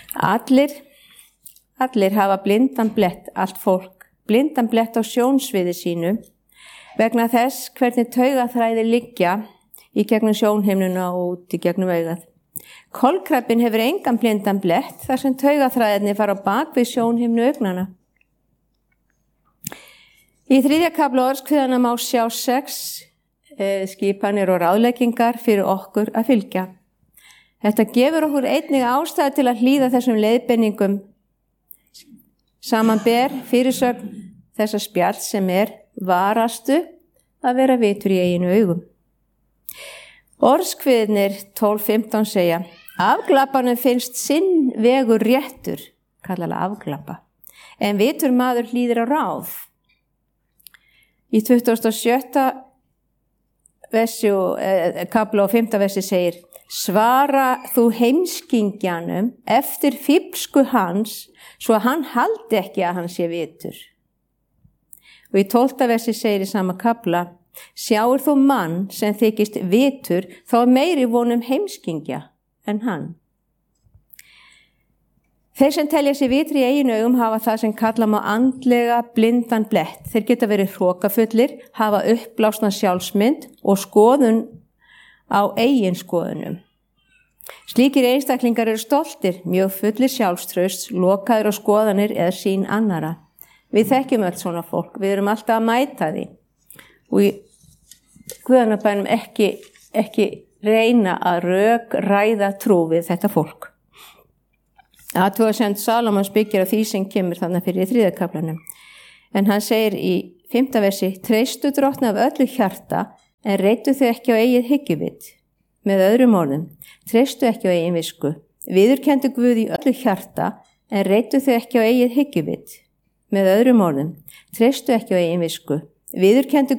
Allir hafa blindan blett, allt fólk, blindan blett á sjónsviði sínu vegna þess hvernig taugaþræðir liggja í gegnum sjónhimnuna og út í gegnum augað. Kolkrabbinn hefur engan blindan blett þar sem taugaþræðirnir fara á bak við sjónhimnu augnanna. Í 3. kafla orðskviðanna má sjá 6 skipanir og ráðleggingar fyrir okkur að fylgja. Þetta gefur okkur einnig ástæðu til að hlýða þessum leiðbeiningum. Samanber fyrirsögn þessa spjall sem varastu að vera vitur í eiginu augum. Orðskviðnir 12:15 segja: Afglappanum finnst sinn vegur réttur, kallaða afglappa, en vitur maður hlýðir á ráð. Í 27. versi kafla og 5. versi segir: Svara þú heimskingjanum eftir fíflsku hans, svo að hann haldi ekki að hann sé vitur. Og í 12. versi segir í sama kafla: Sjáir þú mann sem þykist vitur, þá meiri vonum heimskingja en hann. Þeir sem telja sig vitri í eigin augum hafa það sem kalla má andlega blindan blett. Þeir geta verið hrokafullir, hafa uppblásna sjálfsmynd og skoðun á eigin skoðunum. Slíkir einstaklingar eru stoltir, mjög fullir sjálfstrausts, lokaðir á skoðanir eða sín annara. Við þekkjum öll svona fólk, við erum alltaf að mæta því. Og í Guðanabænum ekki reyna að rökræða trú við þetta fólk. Athugasemd Salómons byggir á því sem kemur þannig fyrir í 3. kaflanum. En hann segir í 5. versi: Treystu drottni af öllu hjarta, en reitu þau ekki á eigið hyggjuvit. Með öðrum orðum, treystu ekki á eigin visku. Viðurkenndu Guð í öllu hjarta, en reitu þau ekki á eigið hyggjuvit. Með öðrum orðum, treystu ekki á eigin visku. Viðurkenndu